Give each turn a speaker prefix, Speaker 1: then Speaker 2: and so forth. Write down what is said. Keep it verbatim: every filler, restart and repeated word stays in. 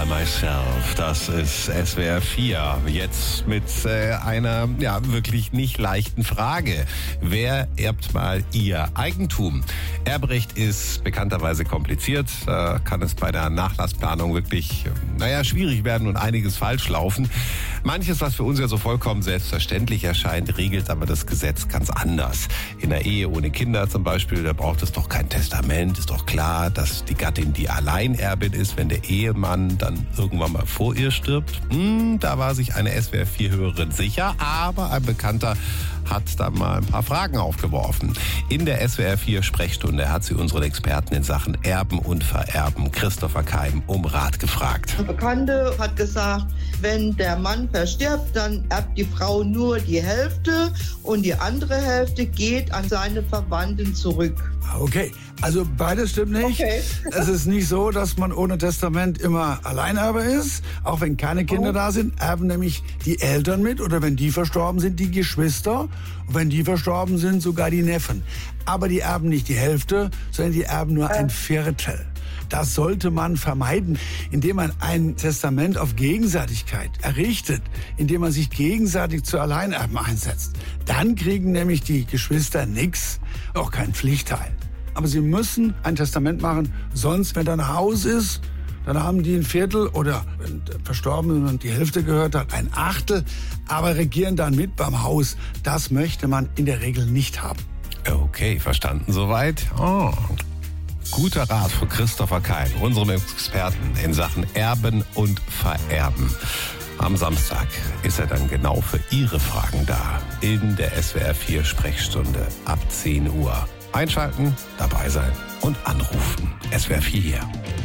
Speaker 1: by Myself. Das ist S W R vier. Jetzt mit äh, einer ja wirklich nicht leichten Frage. Wer erbt mal Ihr Eigentum? Erbrecht ist bekannterweise kompliziert. Da kann es bei der Nachlassplanung wirklich, naja, schwierig werden und einiges falsch laufen. Manches, was für uns ja so vollkommen selbstverständlich erscheint, regelt aber das Gesetz ganz anders. In der Ehe ohne Kinder zum Beispiel, da braucht es doch kein Testament. Ist doch klar, dass die Gattin die Alleinerbin ist, wenn der Ehemann dann irgendwann mal vor ihr stirbt. Hm, da war sich eine S W R vier-Hörerin sicher, aber ein Bekannter hat da mal ein paar Fragen aufgeworfen. In der S W R vier Sprechstunde hat sie unseren Experten in Sachen Erben und Vererben, Christopher Keim, um Rat gefragt.
Speaker 2: Eine Bekannte hat gesagt, wenn der Mann verstirbt, dann erbt die Frau nur die Hälfte und die andere Hälfte geht an seine Verwandten zurück.
Speaker 3: Okay, also beides stimmt nicht. Okay. Es ist nicht so, dass man ohne Testament immer Alleinerbe ist. Auch wenn keine Kinder oh. da sind, erben nämlich die Eltern mit. Oder wenn die verstorben sind, die Geschwister. Und wenn die verstorben sind, sogar die Neffen. Aber die erben nicht die Hälfte, sondern die erben nur ein Viertel. Das sollte man vermeiden, indem man ein Testament auf Gegenseitigkeit errichtet, indem man sich gegenseitig zu Alleinerben einsetzt. Dann kriegen nämlich die Geschwister nichts, auch kein Pflichtteil. Aber sie müssen ein Testament machen, sonst, wenn da ein Haus ist, dann haben die ein Viertel oder, wenn der Verstorbene die Hälfte gehört hat, ein Achtel, aber regieren dann mit beim Haus. Das möchte man in der Regel nicht haben.
Speaker 1: Okay, verstanden soweit. Oh. Guter Rat von Christopher Keim, unserem Experten in Sachen Erben und Vererben. Am Samstag ist er dann genau für Ihre Fragen da. In der S W R vier Sprechstunde ab zehn Uhr. Einschalten, dabei sein und anrufen. S W R vier hier.